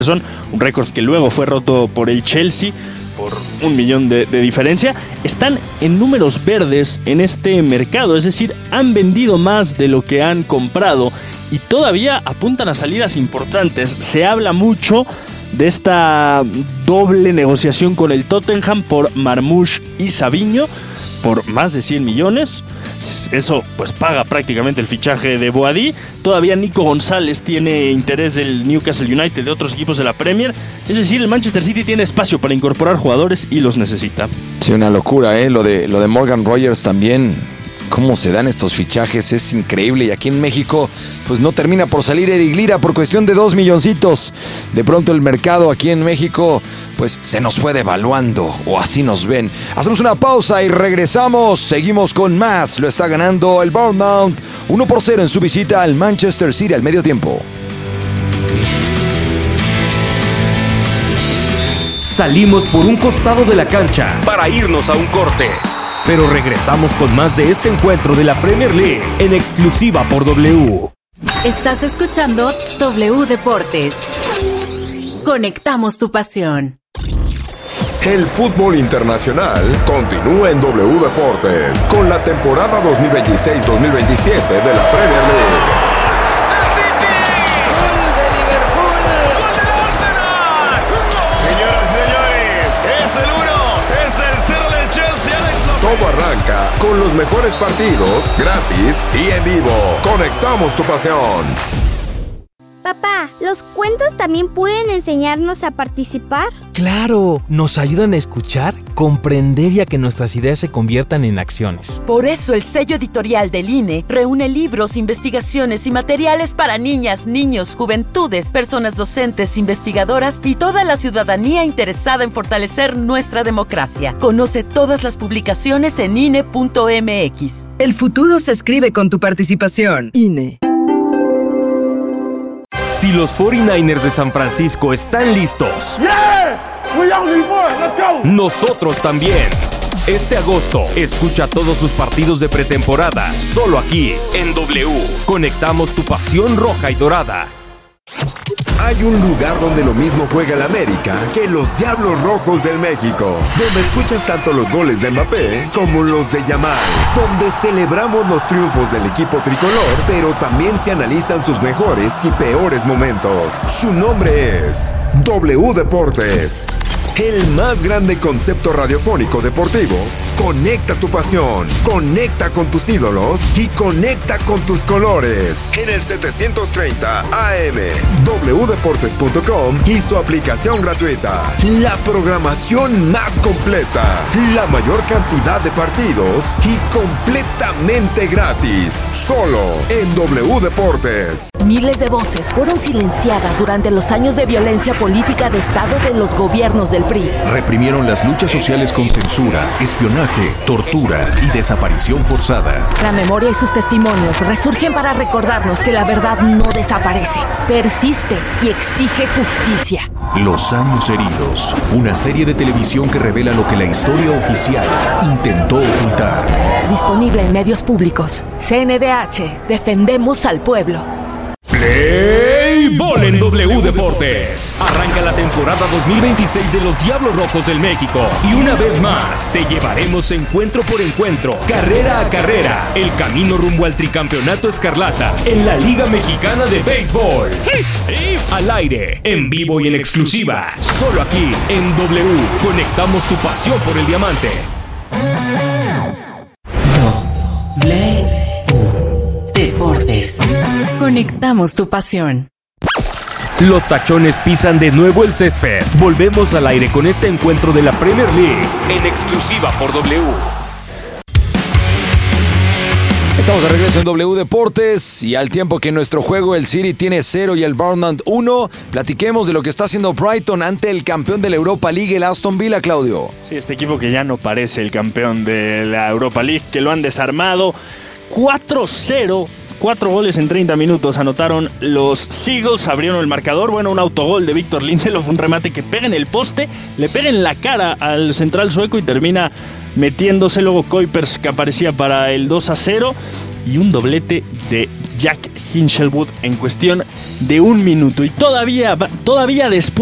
un récord que luego fue roto por el Chelsea por 1 millón de diferencia, están en números verdes en este mercado, es decir, han vendido más de lo que han comprado y todavía apuntan a salidas importantes. Se habla mucho de esta doble negociación con el Tottenham por Marmoush y Savinho por más de 100 millones. Eso pues paga prácticamente el fichaje de Boadí. Todavía Nico González tiene interés del Newcastle United, de otros equipos de la Premier. Es decir, el Manchester City tiene espacio para incorporar jugadores y los necesita. Sí, una locura, lo de Morgan Rogers también. Cómo se dan estos fichajes es increíble. Y aquí en México pues no termina por salir Eric Lira por cuestión de 2 milloncitos. De pronto el mercado aquí en México pues se nos fue devaluando, o así nos ven. Hacemos una pausa y regresamos. Seguimos con más. Lo está ganando el Bournemouth 1-0 en su visita al Manchester City al medio tiempo. Salimos por un costado de la cancha para irnos a un corte. Pero regresamos con más de este encuentro de la Premier League en exclusiva por W. Estás escuchando W Deportes. Conectamos tu pasión. El fútbol internacional continúa en W Deportes con la temporada 2026-2027 de la Premier League. Todo arranca con los mejores partidos, gratis y en vivo. Conectamos tu pasión. Papá, ¿los cuentos también pueden enseñarnos a participar? ¡Claro! Nos ayudan a escuchar, comprender y a que nuestras ideas se conviertan en acciones. Por eso el sello editorial del INE reúne libros, investigaciones y materiales para niñas, niños, juventudes, personas docentes, investigadoras y toda la ciudadanía interesada en fortalecer nuestra democracia. Conoce todas las publicaciones en INE.mx. El futuro se escribe con tu participación. INE. Si los 49ers de San Francisco están listos, nosotros también. Este agosto, escucha todos sus partidos de pretemporada, solo aquí, en W. Conectamos tu pasión roja y dorada. Hay un lugar donde lo mismo juega el América que los Diablos Rojos del México, donde escuchas tanto los goles de Mbappé como los de Yamal, donde celebramos los triunfos del equipo tricolor, pero también se analizan sus mejores y peores momentos. Su nombre es W Deportes. El más grande concepto radiofónico deportivo. Conecta tu pasión, conecta con tus ídolos y conecta con tus colores. En el 730 AM, wdeportes.com y su aplicación gratuita. La programación más completa, la mayor cantidad de partidos y completamente gratis. Solo en W Deportes. Miles de voces fueron silenciadas durante los años de violencia política de Estado de los gobiernos del PRI. Reprimieron las luchas sociales con censura, espionaje, tortura y desaparición forzada. La memoria y sus testimonios resurgen para recordarnos que la verdad no desaparece, persiste y exige justicia. Los años heridos, una serie de televisión que revela lo que la historia oficial intentó ocultar. Disponible en medios públicos. CNDH, defendemos al pueblo. Play Ball en W Deportes. Arranca la temporada 2026 de los Diablos Rojos del México. Y una vez más, te llevaremos encuentro por encuentro, carrera a carrera, el camino rumbo al tricampeonato escarlata en la Liga Mexicana de Béisbol. Al aire, en vivo y en exclusiva, solo aquí en W. Conectamos tu pasión por el diamante. Deportes. Conectamos tu pasión. Los tachones pisan de nuevo el césped. Volvemos al aire con este encuentro de la Premier League en exclusiva por W. Estamos de regreso en W Deportes y al tiempo que en nuestro juego el City tiene 0 y el Bournemouth 1, platiquemos de lo que está haciendo Brighton ante el campeón de la Europa League, el Aston Villa, Claudio. Sí, este equipo que ya no parece el campeón de la Europa League, que lo han desarmado. 4-0, 4 goles en 30 minutos anotaron los Seagulls, abrieron el marcador. Bueno, un autogol de Victor Lindelof, un remate que pega en el poste, le pega en la cara al central sueco y termina metiéndose. Luego Kuipers, que aparecía para el 2-0, y un doblete de Jack Hinchelwood en cuestión de un minuto. Y todavía después